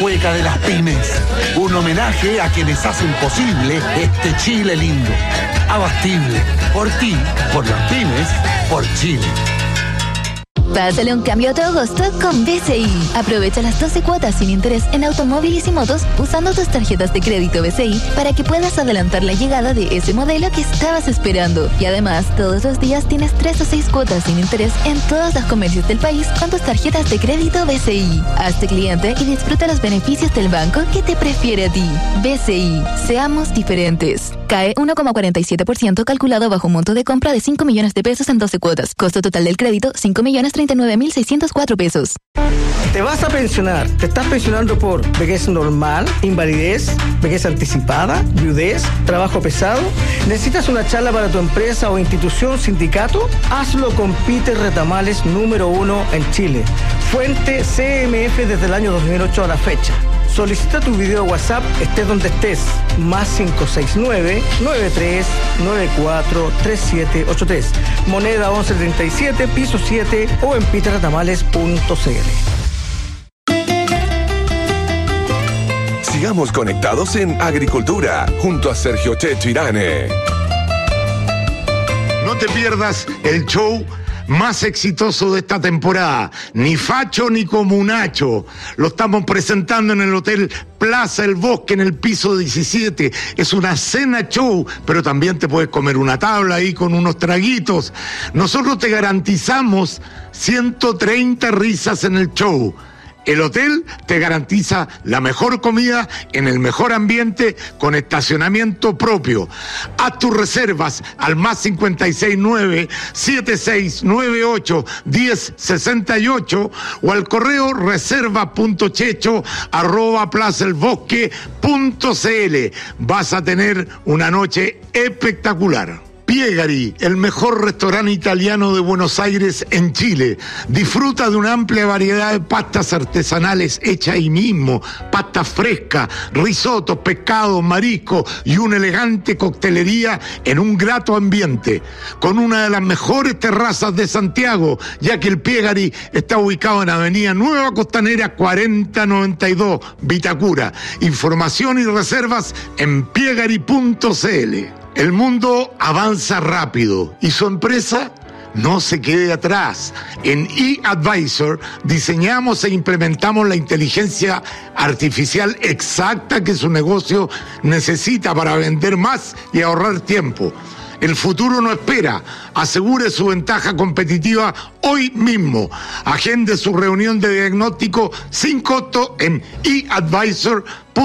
Hueca de las pymes, un homenaje a quienes hacen posible este Chile lindo. Abastible, por ti, por las pymes, por Chile. Pásale un cambio a tu agosto con BCI. Aprovecha las 12 cuotas sin interés en automóviles y motos usando tus tarjetas de crédito BCI para que puedas adelantar la llegada de ese modelo que estabas esperando. Y además, todos los días tienes 3 o 6 cuotas sin interés en todos los comercios del país con tus tarjetas de crédito BCI. Hazte cliente y disfruta los beneficios del banco que te prefiere a ti. BCI. Seamos diferentes. CAE 1,47% calculado bajo un monto de compra de 5 millones de pesos en 12 cuotas. Costo total del crédito, 5.039.604 pesos. Te vas a pensionar. ¿Te estás pensionando por vejez normal, invalidez, vejez anticipada, viudez, trabajo pesado? ¿Necesitas una charla para tu empresa o institución, sindicato? Hazlo con Peter Retamales, número 1 en Chile. Fuente CMF desde el año 2008 a la fecha. Solicita tu video WhatsApp, estés donde estés. Más 569-9394-3783. Moneda 1137, piso 7 o en peterretamales.cl. Sigamos conectados en Agricultura, junto a Sergio Checho Irane. No te pierdas el show más exitoso de esta temporada, ni facho ni comunacho. Lo estamos presentando en el Hotel Plaza El Bosque, en el piso 17. Es una cena show, pero también te puedes comer una tabla ahí con unos traguitos. Nosotros te garantizamos 130 risas en el show. El hotel te garantiza la mejor comida en el mejor ambiente con estacionamiento propio. Haz tus reservas al más 569-7698-1068 o al correo reserva.checho@plazaelbosque.cl. Vas a tener una noche espectacular. Piegari, el mejor restaurante italiano de Buenos Aires en Chile. Disfruta de una amplia variedad de pastas artesanales hechas ahí mismo, pastas frescas, risotos, pescados, mariscos y una elegante coctelería en un grato ambiente, con una de las mejores terrazas de Santiago, ya que el Piegari está ubicado en Avenida Nueva Costanera 4092, Vitacura. Información y reservas en piegari.cl. El mundo avanza rápido y su empresa no se quede atrás. En eAdvisor diseñamos e implementamos la inteligencia artificial exacta que su negocio necesita para vender más y ahorrar tiempo. El futuro no espera. Asegure su ventaja competitiva hoy mismo. Agende su reunión de diagnóstico sin costo en eAdvisor.cl.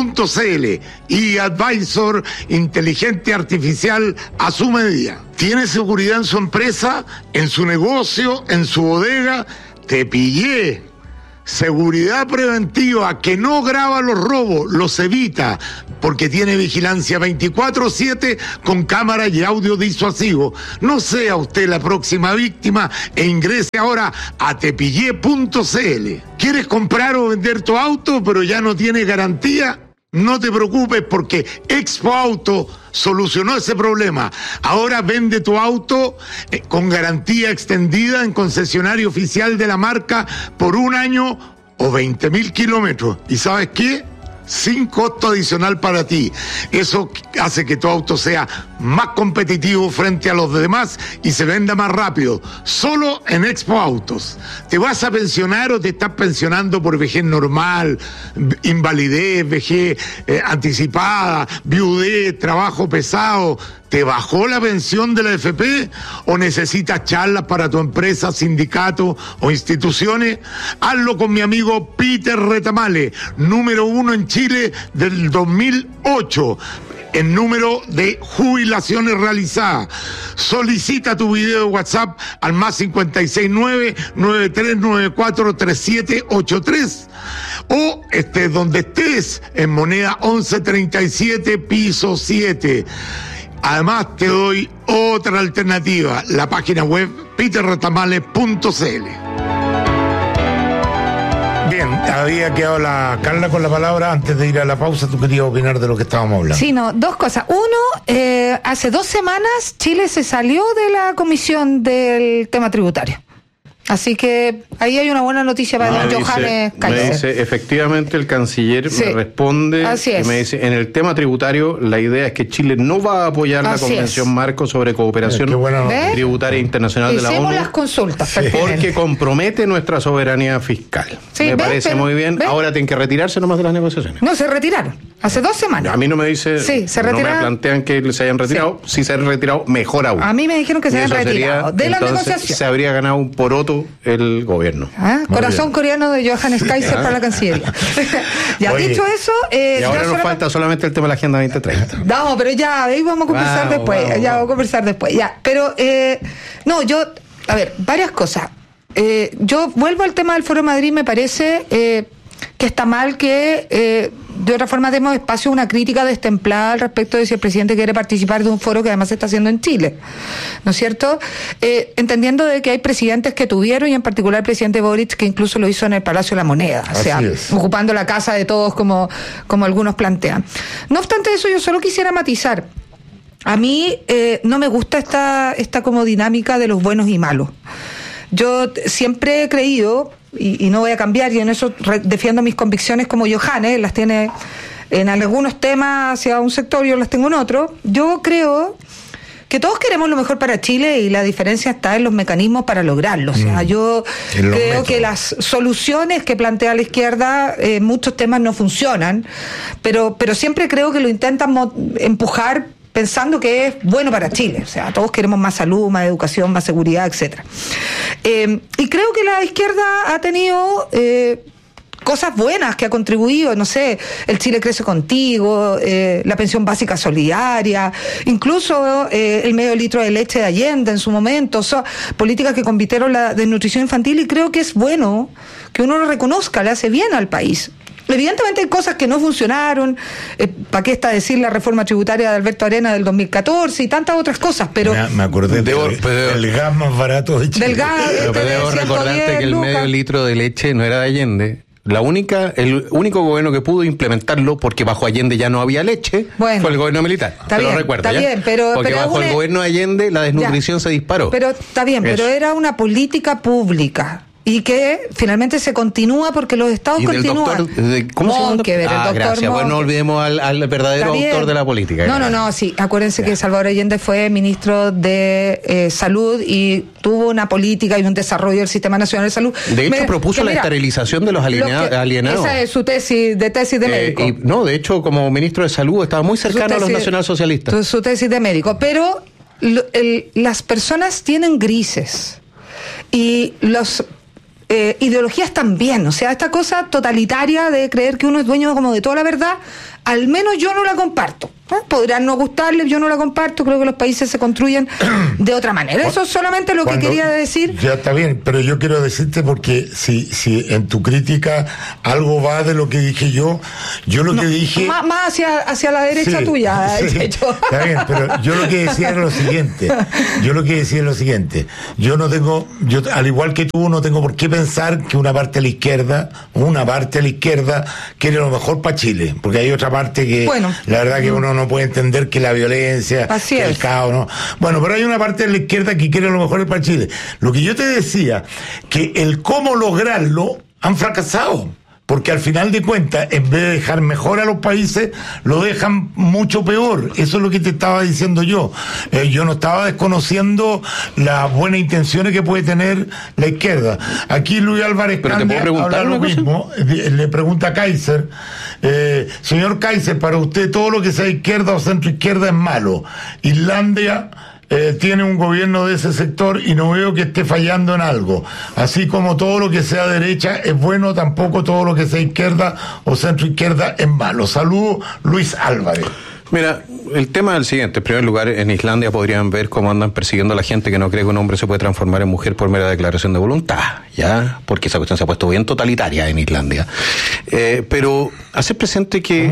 eAdvisor, inteligente artificial a su medida. ¿Tiene seguridad en su empresa, en su negocio, en su bodega? Te pillé. Seguridad preventiva que no graba los robos, los evita, porque tiene vigilancia 24/7 con cámara y audio disuasivo. No sea usted la próxima víctima e ingrese ahora a tepillé.cl. ¿Quieres comprar o vender tu auto pero ya no tiene garantía? No te preocupes porque Expo Auto solucionó ese problema. Ahora vende tu auto con garantía extendida en concesionario oficial de la marca por 1 año o 20.000 kilómetros. ¿Y sabes qué? Sin costo adicional para ti. Eso hace que tu auto sea más competitivo frente a los demás y se venda más rápido. Solo en Expo Autos. ¿Te vas a pensionar o te estás pensionando por vejez normal, invalidez, vejez anticipada, viudez, trabajo pesado? ¿Te bajó la pensión de la AFP o necesitas charlas para tu empresa, sindicato o instituciones? Hazlo con mi amigo Peter Retamales, número 1 en Chile del 2008 en número de jubilaciones realizadas. Solicita tu video de WhatsApp al más 569-9394-3783 o estés donde estés en moneda 1137, piso 7. Además, te doy otra alternativa, la página web peterretamales.cl. Bien, había quedado la Carla con la palabra. Antes de ir a la pausa, tú querías opinar de lo que estábamos hablando. Sí, no, 2 cosas. Uno, hace 2 semanas Chile se salió de la comisión del tema tributario. Así que ahí hay una buena noticia para don Johannes Kaiser. Me dice, efectivamente, el canciller me responde y me dice, en el tema tributario, la idea es que Chile no va a apoyar la Convención Marco sobre cooperación tributaria internacional de la ONU. Hicimos las consultas. Porque compromete nuestra soberanía fiscal. Me parece muy bien. Ahora tienen que retirarse nomás de las negociaciones. No, se retiraron. Hace 2 semanas. A mí no me dice, se no me plantean que se hayan retirado. Si se han retirado, mejor aún. A mí me dijeron que se habían retirado de la negociación. Se habría ganado un poroto el gobierno. Corazón coreano de Johannes Kaiser para la Cancillería. Ya dicho eso, y ahora nos falta solamente el tema de la Agenda 2030. No, pero ya ahí vamos a conversar después. Ya vamos a conversar después. Ya, pero a ver, varias cosas. Yo vuelvo al tema del Foro de Madrid. Me parece que está mal que de otra forma demos espacio a una crítica destemplada al respecto de si el presidente quiere participar de un foro que además se está haciendo en Chile, ¿no es cierto? Entendiendo de que hay presidentes que tuvieron, y en particular el presidente Boric, que incluso lo hizo en el Palacio de la Moneda, o sea, ocupando la casa de todos como algunos plantean. No obstante eso, yo solo quisiera matizar. A mí no me gusta esta como dinámica de los buenos y malos. Yo siempre he creído, y no voy a cambiar, y en eso defiendo mis convicciones como Johannes, las tiene en algunos temas hacia un sector, yo las tengo en otro. Yo creo que todos queremos lo mejor para Chile y la diferencia está en los mecanismos para lograrlo. O sea, yo creo que las soluciones que plantea la izquierda en muchos temas no funcionan, pero siempre creo que lo intentan empujar pensando que es bueno para Chile. O sea, todos queremos más salud, más educación, más seguridad, etcétera. Y creo que la izquierda ha tenido cosas buenas que ha contribuido, no sé, el Chile Crece Contigo, la pensión básica solidaria, incluso el medio litro de leche de Allende en su momento, políticas que combatieron la desnutrición infantil, y creo que es bueno que uno lo reconozca, le hace bien al país. Evidentemente hay cosas que no funcionaron, ¿para qué está decir la reforma tributaria de Alberto Arena del 2014 y tantas otras cosas? Pero me acordé del gas más barato de Chile. Del gas, pero debo recordarte que el medio litro de leche no era de Allende. El único gobierno que pudo implementarlo, porque bajo Allende ya no había leche, fue el gobierno militar. Te lo recuerdo, ¿ya? Bien, porque bajo el gobierno de Allende la desnutrición se disparó. Pero está bien, pero era una política pública. Y que finalmente se continúa porque los estados continúan. ¿Cómo se llama? El doctor gracias. Bueno, no olvidemos al verdadero autor de la política. No, sí. Acuérdense que Salvador Allende fue ministro de Salud y tuvo una política y un desarrollo del Sistema Nacional de Salud. De hecho, propuso la esterilización de los alienados. Esa es su tesis de médico. De hecho, como ministro de Salud estaba muy cercano a los nacionalsocialistas. Su tesis de médico. Pero las personas tienen grises. Y los ideologías también, o sea, esta cosa totalitaria de creer que uno es dueño como de toda la verdad, al menos yo no la comparto. Podrán no gustarles, yo no la comparto, creo que los países se construyen de otra manera. Eso es solamente lo que quería decir. Ya está bien, pero yo quiero decirte, porque si en tu crítica algo va de lo que dije yo lo que dije... Más hacia la derecha tuya, sí, está bien, pero yo lo que decía era lo siguiente. Yo no tengo, al igual que tú, no tengo por qué pensar que una parte de la izquierda quiere lo mejor para Chile, porque hay otra parte que, la verdad que uno no puede entender que la violencia, que el caos, ¿no? Bueno, pero hay una parte de la izquierda que quiere lo mejor para Chile. Lo que yo te decía, que el cómo lograrlo han fracasado. Porque al final de cuentas, en vez de dejar mejor a los países, lo dejan mucho peor. Eso es lo que te estaba diciendo yo. Yo no estaba desconociendo las buenas intenciones que puede tener la izquierda. Aquí Luis Álvarez habla lo mismo. Le pregunta a Kaiser, señor Kaiser, para usted todo lo que sea izquierda o centro izquierda es malo. Islandia tiene un gobierno de ese sector y no veo que esté fallando en algo. Así como todo lo que sea derecha es bueno, tampoco todo lo que sea izquierda o centro izquierda es malo. Saludos, Luis Álvarez. Mira, el tema es el siguiente. En primer lugar, en Islandia podrían ver cómo andan persiguiendo a la gente que no cree que un hombre se puede transformar en mujer por mera declaración de voluntad, ¿ya? Porque esa cuestión se ha puesto bien totalitaria en Islandia. Pero hacer presente que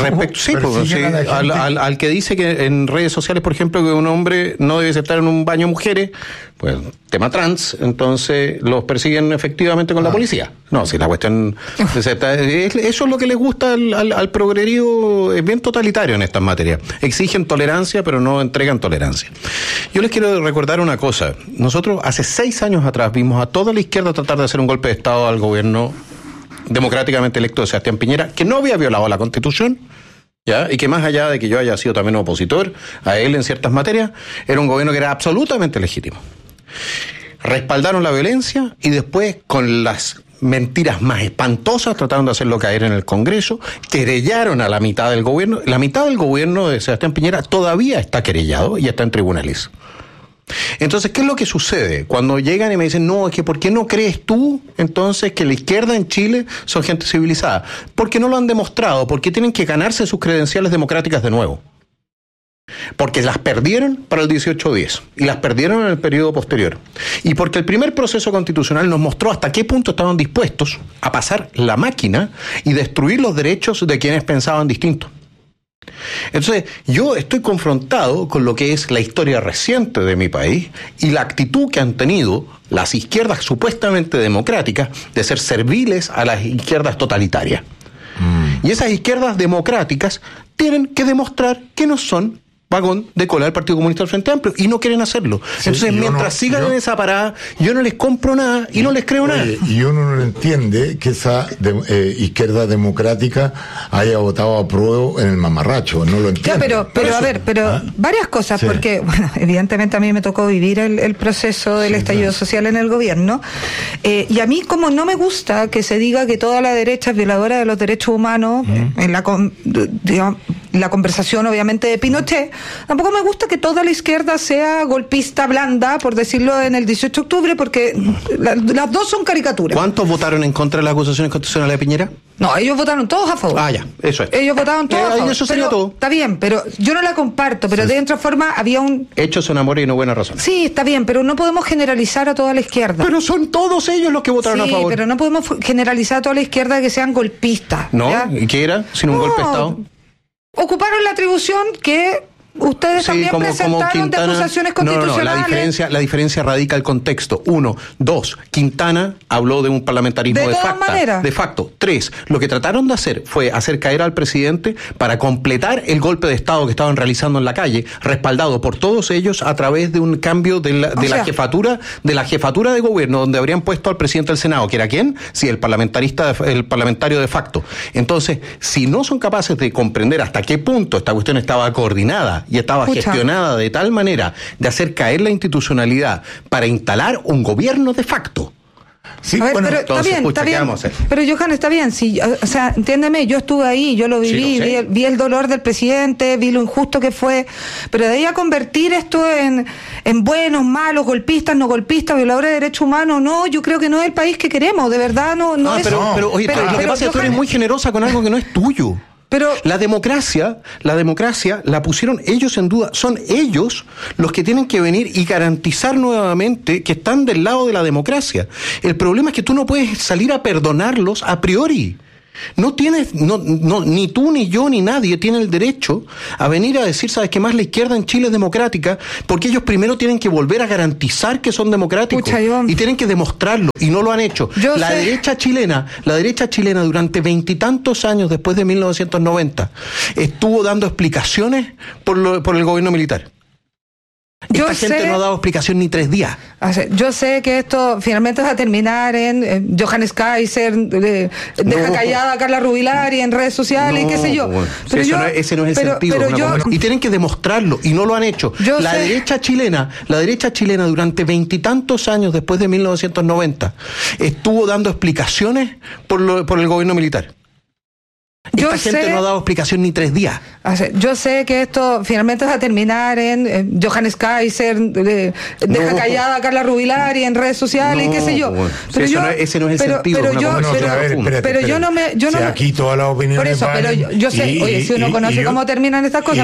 al que dice que en redes sociales, por ejemplo, que un hombre no debe aceptar en un baño mujeres, pues tema trans, entonces los persiguen efectivamente con la policía. No, si la cuestión eso es lo que les gusta al progrerío, es bien totalitario en estas materias. Exigen tolerancia, pero no entregan tolerancia. Yo les quiero recordar una cosa. Nosotros hace 6 años atrás vimos a toda la izquierda tratar de hacer un golpe de Estado al gobierno democráticamente electo de Sebastián Piñera, que no había violado la Constitución, ¿ya? Y que más allá de que yo haya sido también opositor a él en ciertas materias, era un gobierno que era absolutamente legítimo. Respaldaron la violencia y después, con las mentiras más espantosas, trataron de hacerlo caer en el Congreso, querellaron a la mitad del gobierno. La mitad del gobierno de Sebastián Piñera todavía está querellado y está en tribunales. Entonces, ¿qué es lo que sucede? Cuando llegan y me dicen, no, es que ¿por qué no crees tú entonces que la izquierda en Chile son gente civilizada? Porque no lo han demostrado, porque tienen que ganarse sus credenciales democráticas de nuevo. Porque las perdieron para el 18-10 y las perdieron en el periodo posterior. Y porque el primer proceso constitucional nos mostró hasta qué punto estaban dispuestos a pasar la máquina y destruir los derechos de quienes pensaban distinto. Entonces, yo estoy confrontado con lo que es la historia reciente de mi país y la actitud que han tenido las izquierdas supuestamente democráticas de ser serviles a las izquierdas totalitarias. Y esas izquierdas democráticas tienen que demostrar que no son vagón de cola del Partido Comunista del Frente Amplio y no quieren hacerlo. Sí, entonces, mientras sigan en esa parada, yo no les compro nada y no les creo nada. Y uno no entiende que esa izquierda democrática haya votado a prueba en el mamarracho, no lo entiende. Ya, pero a ver, varias cosas, porque, bueno, evidentemente a mí me tocó vivir el proceso del estallido social en el gobierno, y a mí como no me gusta que se diga que toda la derecha es violadora de los derechos humanos, en la conversación obviamente de Pinochet, tampoco me gusta que toda la izquierda sea golpista blanda, por decirlo en el 18 de octubre, porque las dos son caricaturas. ¿Cuántos votaron en contra de las acusaciones constitucionales de Piñera? No, ellos votaron todos a favor. Ah, ya, eso es. Ellos votaron todos a favor. Eso sería todo. Está bien, pero yo no la comparto, pero de otra forma había un... Hechos son amores y no buenas razones. Sí, está bien, pero no podemos generalizar a toda la izquierda. Pero son todos ellos los que votaron a favor. Sí, pero no podemos generalizar a toda la izquierda que sean golpistas. ¿No? ¿Ya? ¿Y qué era? ¿Sin un golpe de Estado? Ocuparon la atribución que ustedes también presentaron Quintana, de acusaciones constitucionales. La diferencia radica el contexto. 1, 2, Quintana habló de un parlamentarismo de facto. 3, lo que trataron de hacer fue hacer caer al presidente para completar el golpe de Estado que estaban realizando en la calle, respaldado por todos ellos a través de un cambio de la jefatura de gobierno, donde habrían puesto al presidente del Senado, que era ¿quién? Sí, el parlamentario de facto. Entonces, si no son capaces de comprender hasta qué punto esta cuestión estaba coordinada y estaba gestionada de tal manera de hacer caer la institucionalidad para instalar un gobierno de facto. Sí, a ver, bueno, pero entonces, está bien. Pero Johan, está bien, sí, o sea, entiéndeme, yo estuve ahí, yo lo viví, sí, vi el dolor del presidente, vi lo injusto que fue, pero de ahí a convertir esto en buenos, malos, golpistas, no golpistas, violadores de derechos humanos, no, yo creo que no es el país que queremos, de verdad no es. Pero lo que pasa es que tú eres muy generosa con algo que no es tuyo. Pero la democracia la pusieron ellos en duda. Son ellos los que tienen que venir y garantizar nuevamente que están del lado de la democracia. El problema es que tú no puedes salir a perdonarlos a priori. No tienes, ni tú, ni yo, ni nadie tiene el derecho a venir a decir, ¿sabes qué más? La izquierda en Chile es democrática, porque ellos primero tienen que volver a garantizar que son democráticos. Y tienen que demostrarlo, y no lo han hecho. La derecha chilena durante 20 y tantos años después de 1990 estuvo dando explicaciones por el gobierno militar. Esta gente no ha dado explicación ni 3 días. Yo sé que esto finalmente va a terminar en Johannes Kaiser, deja callada a Carla Rubilari en redes sociales y qué sé yo. Bueno, pero ese no es el sentido. Y tienen que demostrarlo, y no lo han hecho. La derecha chilena durante 20 y tantos años después de 1990 estuvo dando explicaciones por el gobierno militar. Esta gente no ha dado explicación ni 3 días. Yo sé que esto finalmente va a terminar en Johannes Kaiser, deja callada a Carla Rubilari en redes sociales y qué sé yo. Bueno, pero ese no es el sentido. Pero yo no me... aquí todas las opiniones por eso, pero yo sé, oye, si uno conoce cómo terminan estas cosas...